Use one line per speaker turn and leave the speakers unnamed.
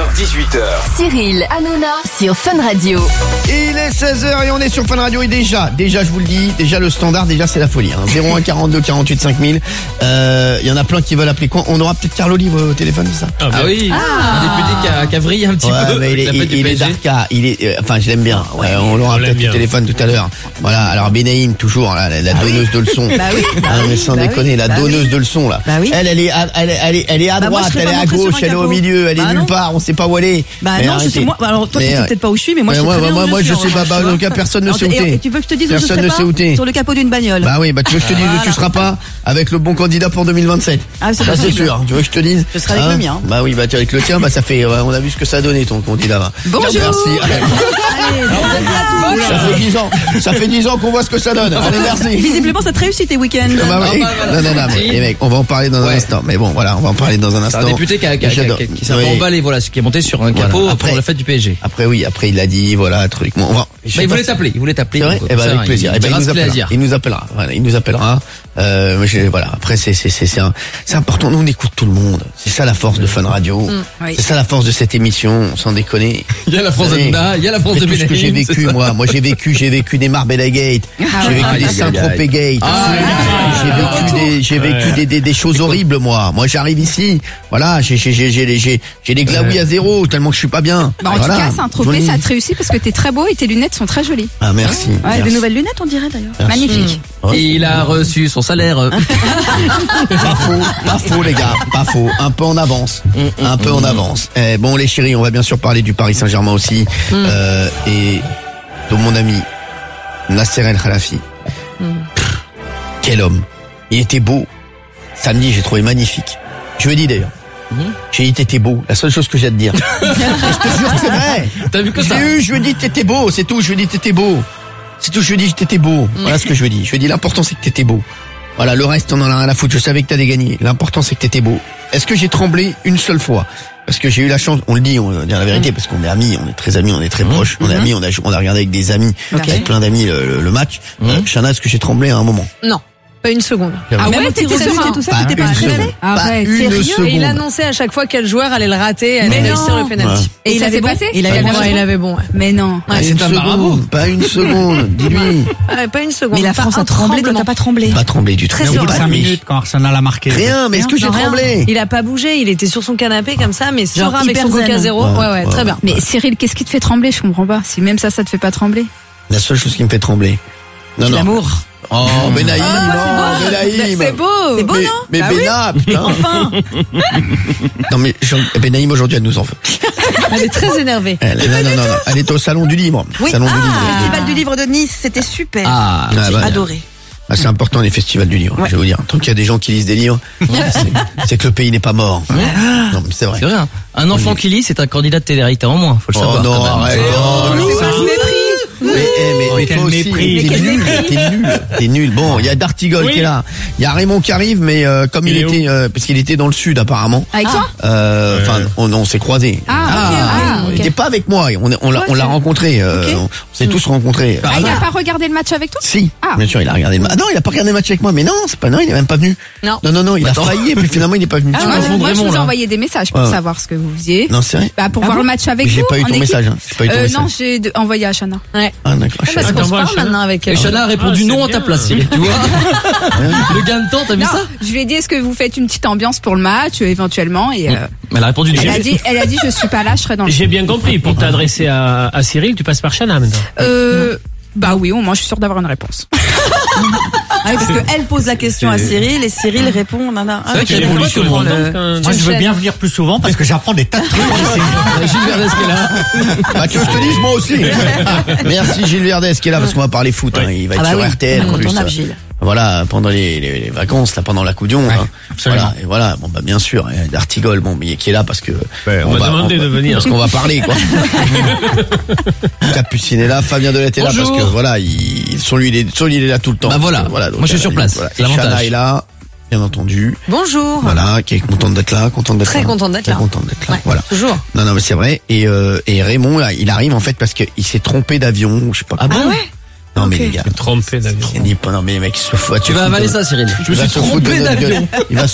18h.
Cyril Hanouna sur Fun Radio.
Il est 16h et on est sur Fun Radio et déjà je vous le dis, déjà le standard, c'est la folie. 01 42 48 5000. Il y en a plein qui veulent appeler. On aura peut-être Carl Olive au téléphone, c'est ça?
Ah oui, un député qui a vrillé un petit peu.
Mais il est d'Arca, enfin je l'aime bien. On l'aura peut-être au téléphone tout à l'heure. Voilà, alors Benaïm toujours, la donneuse de leçons.
Bah oui.
Mais sans déconner, la donneuse de leçons là.
Bah oui.
Elle est à droite, elle est à gauche, elle est au milieu, elle est nulle part, on sait pas où elle est.
Bah non, je sais moi. Alors toi tu sais peut-être pas où je suis, mais moi je sais très bien où je suis.
Moi je sais pas, en tout cas personne ne sait où t'es.
Et tu veux que je te dise où je
Personne ne sait où t'es.
Sur le capot d'une bagnole.
Bah oui, tu veux que je te dise où tu seras pas avec le bon candidat pour 2027.
Ah c'est
sûr. Tu veux que je te dise?
Je serai avec le mien.
Bah oui, avec le tien, ça fait, on a vu ce que ça a donné ton candidat.
Bonjour.
Merci. Ça fait 10 ans qu'on voit ce que ça donne. Allez, merci.
Visiblement ça te réussit tes week-ends.
Bah oui. Non, mais les mecs, on va en parler dans un instant. Mais bon, voilà, on va en parler dans un instant.
Un député qui s'est emballé, voilà, qui est monté sur un capot pour la fête du PSG.
Après il a dit, voilà, truc. Bon,
il voulait t'appeler.
C'est vrai? Avec plaisir. Il nous appellera. Voilà, il nous appellera. Voilà. Après, c'est important. Nous, on écoute tout le monde. C'est ça la force de Fun Radio. C'est ça la force de cette émission, sans déconner.
Il y a la France d'Anouna, il y a la France de Benaïm.
Ce que j'ai vécu, moi. Moi, j'ai vécu des Marbella Gate. J'ai vécu des Saint-Tropez Gate. J'ai vécu des choses horribles, moi. Moi, j'arrive ici. Voilà, j'ai les glaouis à zéro, tellement que je suis pas bien.
Bah, en tout cas, Saint-Tropez, ça te réussit parce que t'es très beau et tes lunettes sont très jolies.
Ah, merci.
Ouais, de nouvelles lunettes, on dirait d'ailleurs.
Magnifique.
Il a reçu son salaire.
Pas faux, les gars. Pas faux. Un peu en avance. Un peu en avance. Bon, les chéris, on va bien sûr parler du Paris Saint-Germain aussi. Et de mon ami, Nasser El Khelaïfi. Quel homme. Il était beau. Samedi, j'ai trouvé magnifique. Je le dis d'ailleurs. J'ai dit t'étais beau. La seule chose que j'ai à te dire. Je te jure que c'est vrai.
T'as vu que ça?
Je lui ai dit t'étais beau, c'est tout. Je lui ai dit t'étais beau. C'est tout. Je lui ai dit t'étais beau. Voilà ce que je lui ai dit. Je lui ai dit l'important c'est que t'étais beau. Voilà, le reste on en a rien à foutre. Je savais que t'allais gagner. L'important c'est que t'étais beau. Est-ce que j'ai tremblé une seule fois? Parce que j'ai eu la chance, on va dire la vérité, parce qu'on est amis, on est très amis, on est très proches, on est amis, on a regardé avec des amis, avec plein d'amis le match. Chana, est-ce que j'ai tremblé à un moment?
Non. Pas une seconde.
Ah ouais, t'étais serein.
Tout ça, t'étais pas stressé?
Arrête,
sérieux? Et il annonçait à chaque fois quel joueur allait le rater, allait réussir le penalty.
Et il avait passé?
Il avait bon.
Mais non.
C'est un marabout.
Pas une seconde, dis-lui.
Pas une seconde.
Mais la France a tremblé, toi t'as pas tremblé.
Pas tremblé du tout.
Très
au bout de 5 minutes quand Arsenal a marqué.
Rien, mais est-ce que j'ai tremblé?
Il a pas bougé, il était sur son canapé comme ça, mais
Genre
serein avec son
hyper
Coca
zen.
zéro. Ouais, très bien.
Mais Cyril, qu'est-ce qui te fait trembler? Je comprends pas. Si même ça te fait pas trembler.
La seule chose qui me fait trembler. Non.
L'amour.
Oh, Benaïm, Benaïm.
C'est beau.
C'est beau, non?
Mais Béna, putain.
Enfin.
Non, mais Benaïm aujourd'hui, elle nous en veut.
Elle est très énervée.
Non. Elle est au Salon du Livre.
Oui.
Salon du Livre.
Festival du livre de Nice, c'était super.
J'ai
adoré.
C'est important les festivals du livre, je vais vous dire. Tant qu'il y a des gens qui lisent des livres, c'est que le pays n'est pas mort. Non, mais c'est vrai.
C'est vrai. Un enfant qui lit, c'est un candidat de télé-réalité en moins. Faut le savoir.
Non,
quand même.
arrête. Mais toi aussi, t'es nul. Bon, il y a D'Artigol qui est là. Il y a Raymond qui arrive, mais comme il était, parce qu'il était dans le sud apparemment.
Avec toi?
Enfin, on s'est croisés. Il était pas avec moi. On l'a rencontré. On s'est tous rencontrés.
Il a pas regardé le match avec toi?
Si, bien sûr, il a regardé le match. Ah non, il a pas regardé le match avec moi. Mais non, il est même pas venu. Non, il a failli, et puis finalement, il est pas venu.
Moi, je vous ai envoyé des messages pour savoir ce que vous faisiez.
Non, c'est vrai.
Pour voir le match avec vous.
J'ai pas eu ton message.
Non, j'ai envoyé à Chana.
Ah d'accord.
Parce qu'on se parle maintenant avec elle.
Et Chana a répondu non à ta place, Cyril, tu vois. Le gain de temps, t'as vu ça?
Je lui ai dit, est-ce que vous faites une petite ambiance pour le match, éventuellement, et
elle a répondu non.
Elle a dit, je suis pas là, je serai dans le.
J'ai bien compris, pour t'adresser à Cyril, tu passes par Chana maintenant.
Bah oui, au moins je suis sûre d'avoir une réponse.
Parce qu'elle pose la question à Cyril et Cyril répond.
C'est vrai qu'il y a l'évolution. Moi, je veux bien venir plus souvent parce que j'apprends des tas de trucs.
Gilles Verdez qui est là.
Bah, tu veux que je te dise, moi aussi. Merci Gilles Verdez qui est là parce qu'on va parler foot. Il va être sur RTL. Voilà, pendant les vacances, là, pendant la Coupe du Monde. Voilà, et voilà, bon, bah, bien sûr, D'Artigol, bon, mais qui est là parce que.
On va demander de venir.
Parce qu'on va parler, quoi. Capucine est là, Fabien Delette est là parce que, voilà, il est là tout le temps.
Bah voilà.
Donc,
moi je suis sur place.
Voilà.
C'est l'avantage.
Chana est là, bien entendu.
Bonjour.
Voilà, qui est contente d'être là,
Très contente d'être là.
Voilà.
Toujours.
Non, mais c'est vrai. Et Raymond, là, il arrive, en fait, parce qu'il s'est trompé d'avion, ou je sais pas quoi.
Ah bon?
Non, mais les gars.
Trompé d'avion.
Non, mais les mecs, ils se foutent.
Tu vas avaler ça, Cyril.
Je me suis trompé d'avion. Il va